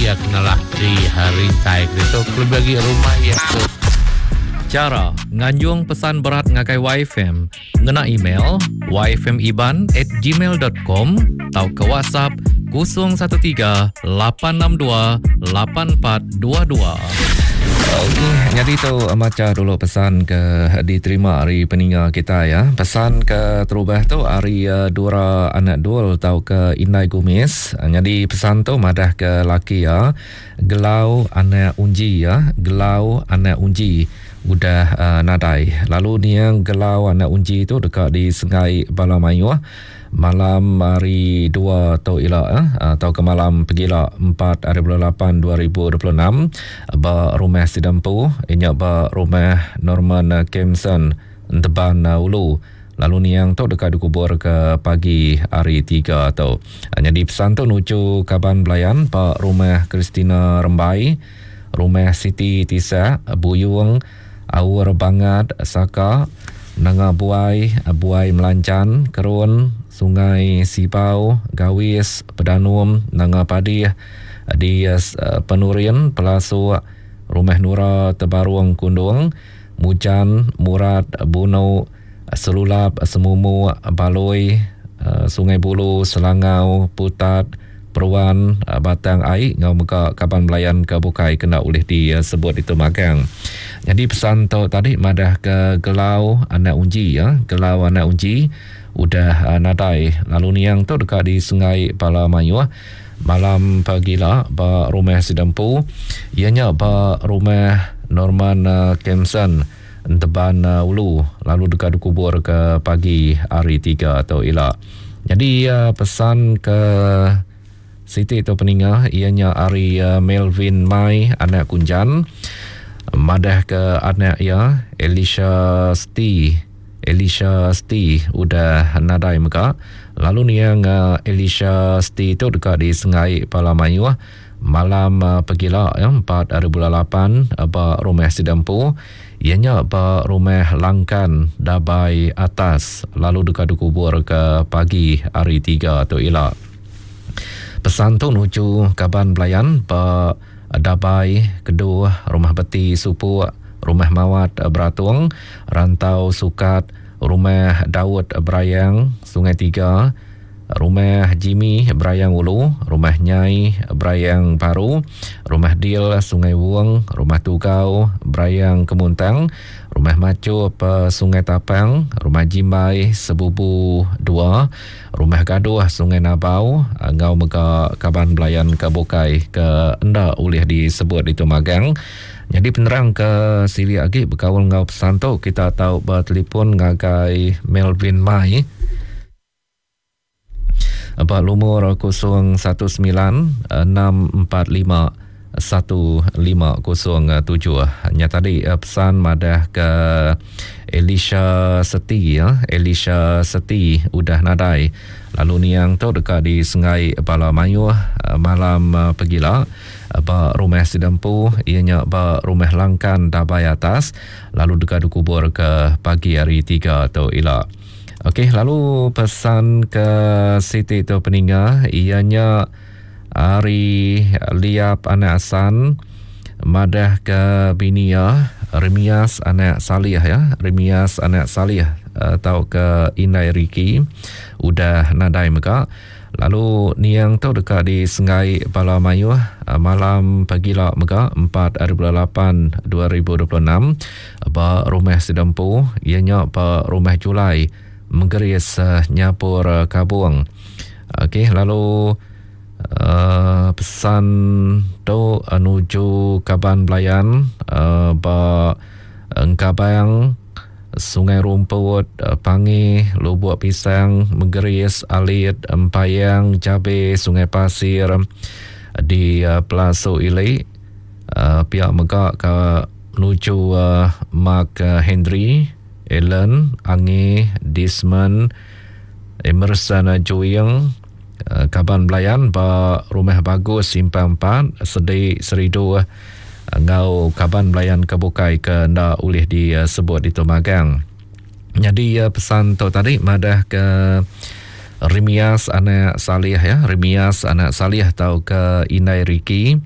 ia kenalah di hari taik itu klub bagi rumah yang tu. Cara nganjung pesan berat ngakai YFM ngena email yfmiban@gmail.com atau ke WhatsApp 013-862-8422. Okey, jadi tu macam dulu pesan ke diterima hari peninggal kita ya. Pesan ke terubah tu hari Dura anak dul tau ke Inai Gumis. Jadi pesan tu madah ke laki ya. Gelau anak unji ya. Gelau anak unji udah nadai. Lalu ni yang gelau anak unji tu dekat di Sungai Balamayu malam hari 2 atau atau ke malam pergilah 4 hari bulan 8 2026 ba rumah Sidampu inya ba rumah Norman Kemson Teban Ulu. Lalu ni yang tu dekat dikubur ke pagi hari 3 atau jadi pesan tu nuju Kaban Belayan Pak rumah Kristina Rembai, rumah Siti Tisa Buyung Awur Bangat Saka Nanga Buai Melancan Kerun Sungai Sipau Gawis Pedanum Nanga Padih di Penurian Pelasu Rumah Nura Tebaruang Kundung Mujan Murad Bunau Selulap Semumu Baloi Sungai Bulu Selangau Putat Perwan Batang Ai ngau muka Kaban Belayan ke Bukai kena oleh disebut itu magang. Jadi pesan tu tadi madah ke gelau anak unji ya. Gelau anak unji udah nadai. Lalu ni yang tu dekat di Sungai Balamayu malam pagilah ba rumah Sidampu ianya ba rumah Norman Kemson Teban Ulu. Lalu dekat dikubur ke pagi hari 3 atau elak. Jadi pesan ke Siti itu peninggal ianya hari Melvin Mai anak Kunjan madah ke anak ya Elisha Sti udah nadai muka. Lalu ni yang Elisha Sti itu dekat di Sungai Balamayu malam pergilah ya 4 hari bulan 8 ba rumah Sidampu ianya ba rumah Langkan Dabai Atas. Lalu dekat dikubur ke pagi hari 3 atau elak. Pesan tu nuju Kaban Belayan ba Dabai Kedua Rumah Beti Supu Rumah Mawat Beratung Rantau Sukat Rumah Daud Berayang Sungai Tiga Rumah Jimmy Berayang Ulu Rumah Nyai Berayang Baru Rumah Dil Sungai Wuang Rumah Tugau Berayang Kemuntang Rumah Macup Sungai Tapang Rumah Jimbai Sebubu 2 Rumah Gaduh Sungai Nabau ngau mega Kaban Belayan ke Bukai ke enda oleh disebut itu magang. Jadi penerang ke sili agi berkawal ngau pesan tu kita tahu bertelefon ngagai Melvin Mai apa lumur 019451507. Hanya tadi pesan madah ke Elisha Seti ya. Elisha Seti udah nadai. Lalu ni yang tu dekat di Sungai Balamayu malam pergilah ba rumah Sidampu ianya ba rumah Langkan Dabai Atas. Lalu dekat dikubur ke pagi hari 3 atau elak. Okey, lalu pesan ke Siti itu peninggal ianya hari Liap anak Asan madah ke Binia Remias anak Salih ya. Remias anak Salih atau ke Inai Riki udah nadai muka. Lalu ni yang tu dekat di Sungai Balamayu malam pagilah muka 4 hari bulan 8 2026 ba rumah Sidampu ianya ba rumah Julai Menggeris Nyapur Kabuang. Okey, lalu pesan tu menuju Kaban Belayan ba Engkabang Sungai Rumput Pangi Lubuk Pisang Menggeris Alit Empayang Cabe Sungai Pasir di Plaso Ili pihak megak ke menuju Mark Henry Ellen Angi Disman Emerson Joyang Kaban Belayan ba Rumah Bagus Simpang 4 Sedih Seridu ngau Kaban Belayan ke Bukai ke nda oleh disebut itu magang. Jadi pesan tu tadi madah ke Remias anak Salih ya. Remias anak Salih tau ke Inai Riki